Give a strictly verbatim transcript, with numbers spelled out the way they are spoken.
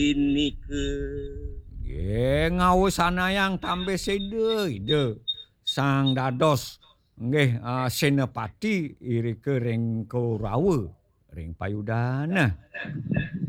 ini ke Nggih ngawuh sanayang tambe sedeui de sang dados nggih uh, senepati irike ring Korawa ring payudana.